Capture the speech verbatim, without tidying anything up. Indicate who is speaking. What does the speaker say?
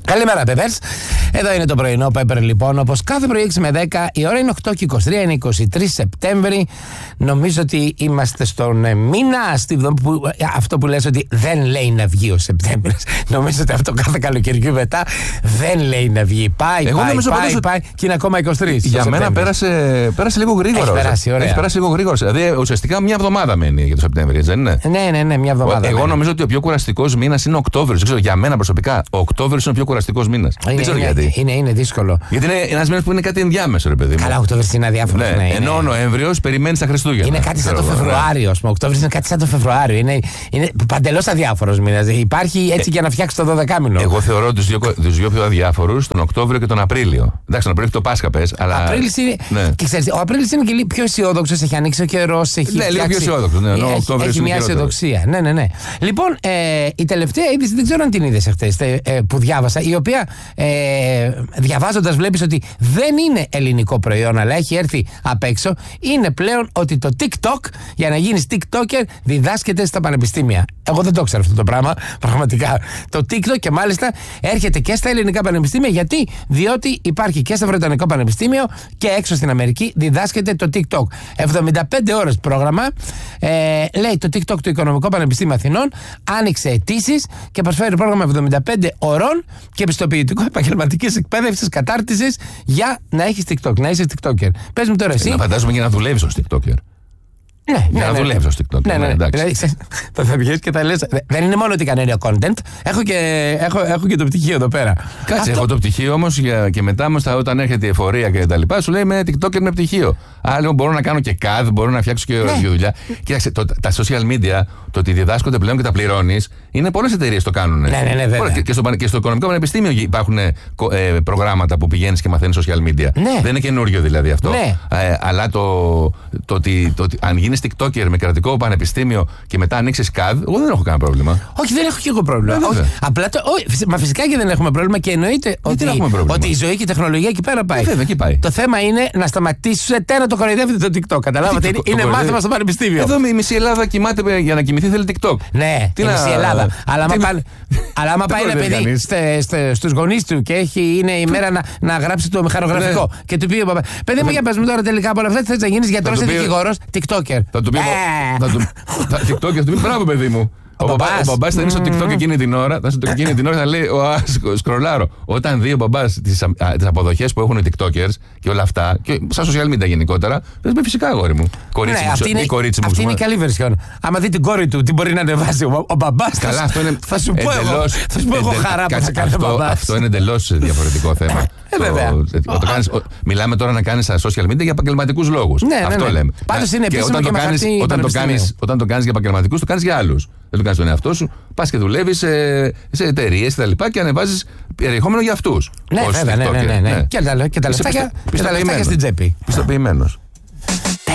Speaker 1: Καλημέρα, Peppers. Εδώ είναι το πρωινό Pepper, λοιπόν. Όπως κάθε πρωί έξι με δέκα, η ώρα είναι οκτώ και είκοσι τρία, είναι είκοσι τρεις Σεπτέμβρη. Νομίζω ότι είμαστε στον μήνα. Που, αυτό που λες ότι δεν λέει να βγει ο Σεπτέμβρης. Νομίζω ότι αυτό κάθε καλοκαιριού μετά δεν λέει να βγει. Πάει, Εγώ πάει, πάει, πάει, πάει και είναι ακόμα είκοσι τρεις.
Speaker 2: Για μένα πέρασε, πέρασε λίγο γρήγορα.
Speaker 1: Έχει περάσει, ωραία.
Speaker 2: Έχει περάσει λίγο γρήγορα. Δηλαδή ουσιαστικά μια εβδομάδα μένει για το Σεπτέμβρη, δεν είναι?
Speaker 1: Ναι, ναι, ναι, μια εβδομάδα.
Speaker 2: Εγώ νομίζω ότι ο πιο κουραστικός μήνας είναι Οκτώβρης. Ξέρω, για μένα προσωπικά, ο Οκτώβρης είναι ο πιο κουραστικός μήνας. Δεν ξέρω
Speaker 1: είναι,
Speaker 2: γιατί.
Speaker 1: Είναι, είναι δύσκολο.
Speaker 2: Γιατί είναι ένας μήνας που είναι κάτι ενδιάμεσο, ρε παιδί μου.
Speaker 1: Καλά, Οκτώβρης είναι αδιάφορο.
Speaker 2: Ναι,
Speaker 1: ναι,
Speaker 2: ενώ ο Νοέμβριος περιμένει τα Χριστούγεννα.
Speaker 1: Είναι κάτι σαν το Φεβρουάριο. Ο Οκτώβρης είναι κάτι σαν το Φεβρουάριο. Είναι, είναι παντελώς αδιάφορος μήνας. Υπάρχει έτσι ε, για να φτιάξει το δωδεκάμηνο.
Speaker 2: Εγώ θεωρώ τους δύο, τους δύο πιο αδιάφορους τον Οκτώβριο και τον Απρίλιο. Εντάξει, τον Απρίλιο έχει το Πάσχα πες. Αλλά...
Speaker 1: Απρίλης είναι... ναι. Και ξέρεις, ο Απρίλης είναι και λίγο πιο αισιόδοξος. Έχει ανοίξει ο καιρός. Έχει
Speaker 2: ναι, λίγο πιο αισιόδοξος. Ναι,
Speaker 1: έχει, έχει μια αισιοδοξία. Ναι, ναι, ναι. Λοιπόν, ε, η τελευταία είδηση δεν ξέρω αν την είδες εχθές ε, που διάβασα, η οποία ε, διαβάζοντας βλέπεις ότι δεν είναι ελληνικό προϊόν, αλλά έχει έρθει απ' έξω. Είναι πλέον ότι το TikTok, για να γίνεις TikToker, διδάσκεται στα πανεπιστήμια. Εγώ δεν το ξέρω αυτό το πράγμα, πραγματικά. Το TikTok, και μάλιστα έρχεται και στα ελληνικά πανεπιστήμια. Γιατί? Διότι υπάρχει και στο Βρετανικό Πανεπιστήμιο και έξω στην Αμερική διδάσκεται το TikTok. εβδομήντα πέντε ώρες πρόγραμμα. Ε, λέει το TikTok του Οικονομικό Πανεπιστήμιο Αθηνών άνοιξε αιτήσεις και προσφέρει πρόγραμμα εβδομήντα πέντε ωρών και επιστοποιητικό επαγγελματικής εκπαίδευσης, κατάρτισης για να έχεις TikTok, να είσαι TikToker. Πες μου τώρα εσύ.
Speaker 2: Να φαντάζομαι και να δουλεύεις ως TikToker.
Speaker 1: Ναι,
Speaker 2: για
Speaker 1: ναι,
Speaker 2: να
Speaker 1: ναι,
Speaker 2: δουλεύει στο TikTok.
Speaker 1: Ναι, ναι, ναι. Δηλαδή, θα θα βγεις και θα λες. Δεν είναι μόνο ότι κάνει content. Έχω και, έχω, έχω και το πτυχίο εδώ πέρα.
Speaker 2: Κάτσε,
Speaker 1: Αυτό...
Speaker 2: έχω το πτυχίο όμως και μετά όμως όταν έρχεται η εφορία και τα λοιπά, σου λέει είμαι TikToker με πτυχίο. Άρα λοιπόν μπορώ να κάνω και καδ, μπορώ να φτιάξω και ναι. δουλειά. Κοίταξε, το, τα social media, το ότι διδάσκονται πλέον και τα πληρώνεις, είναι πολλές εταιρείες το κάνουν.
Speaker 1: Ναι, ναι, ναι, βέβαια.
Speaker 2: Και στο, και στο Οικονομικό Πανεπιστήμιο υπάρχουν ε, προγράμματα που πηγαίνεις και μαθαίνεις social media.
Speaker 1: Ναι.
Speaker 2: Δεν είναι καινούριο δηλαδή αυτό.
Speaker 1: Ναι.
Speaker 2: Ε, αλλά το, το, ότι, το ότι αν γίνεις TikToker με κρατικό πανεπιστήμιο και μετά ανοίξεις καδ, εγώ δεν έχω κανένα πρόβλημα.
Speaker 1: Όχι, δεν έχω και εγώ πρόβλημα.
Speaker 2: Ε,
Speaker 1: όχι, απλά το, όχι, μα φυσικά και δεν έχουμε πρόβλημα και εννοείται ότι, ότι η ζωή και η τεχνολογία εκεί πέρα πάει.
Speaker 2: Ε, βέβαια, εκεί πάει.
Speaker 1: Το θέμα είναι να σταματήσετε να το κοροϊδεύετε το TikTok. Καταλάβατε, είναι, είναι μάθημα στο πανεπιστήμιο.
Speaker 2: Εδώ η μισή Ελλάδα κοιμάται για να κοιμηθεί, θέλει TikTok.
Speaker 1: Ναι, η μισή Ελλάδα. Αλλά άμα πάει ένα παιδί στους γονείς του και έχει, είναι η μέρα να γράψει το μηχανογραφικό και του πει: παιδί μου, για πες μου τώρα τελικά από όλα αυτά, θες να γίνεις γιατρός ή δικηγόρος, TikToker.
Speaker 2: Θα του πει: TikToker, θα του πει: μπράβο, παιδί μου. Ο μπαμπάς θα είναι στο TikTok εκείνη την ώρα, θα στο εκείνη την ώρα θα λέει: σκρολάρω. Όταν δει ο μπαμπάς τις αποδοχές που έχουν οι TikTokers και όλα αυτά, και σαν social media γενικότερα, πες με φυσικά αγόρι μου. Κορίτσι μου, ή κορίτσι μου.
Speaker 1: Αυτή είναι η καλή version. Άμα δει την κόρη του, τι μπορεί να ανεβάσει ο μπαμπάς.
Speaker 2: Καλά, αυτό είναι.
Speaker 1: Θα σου πω εγώ χαρά που σε κάνει ο μπαμπάς.
Speaker 2: Αυτό είναι εντελώς διαφορετικό θέμα.
Speaker 1: Ε, βέβαια.
Speaker 2: Μιλάμε τώρα να κάνεις social media για επαγγελματικούς λόγους. Αυτό λέμε.
Speaker 1: Πάντως είναι επίσημο και με χαρτί πανεπιστημίου.
Speaker 2: Όταν το κάνεις για επαγγελματικούς, το κάνεις για άλλους. Δεν το κάνεις τον εαυτό σου. Πας και δουλεύεις σε, σε εταιρείες και τα λοιπά και ανεβάζεις περιεχόμενο για αυτούς.
Speaker 1: Ναι, βέβαια, ναι, ναι, ναι, ναι. Και τα λεφτάκια στην τσέπη.
Speaker 2: Πιστοποιημένος.